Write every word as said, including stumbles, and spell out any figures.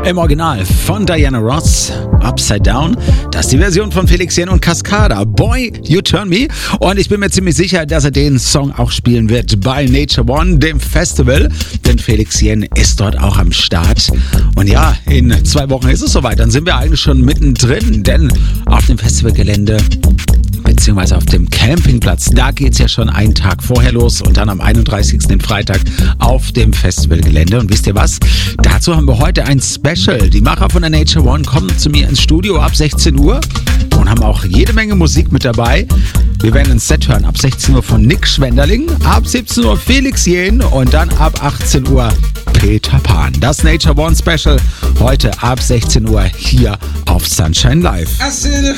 Im Original von Diana Ross, Upside Down. Das ist die Version von Felix Jähn und Cascada, Boy, You Turn Me. Und ich bin mir ziemlich sicher, dass er den Song auch spielen wird bei Nature One, dem Festival. Denn Felix Jähn ist dort auch am Start. Und ja, in zwei Wochen ist es soweit. Dann sind wir eigentlich schon mittendrin, denn auf dem Festivalgelände beziehungsweise auf dem Campingplatz, da geht's ja schon einen Tag vorher los und dann am einunddreißigsten den Freitag auf dem Festivalgelände. Und wisst ihr was? Dazu haben wir heute ein Special. Die Macher von der Nature One kommen zu mir ins Studio ab sechzehn Uhr und haben auch jede Menge Musik mit dabei. Wir werden ein Set hören ab sechzehn Uhr von Nick Schwenderling, ab siebzehn Uhr Felix Jähn und dann ab achtzehn Uhr Peter Pan. Das Nature One Special heute ab sechzehn Uhr hier auf Sunshine Live.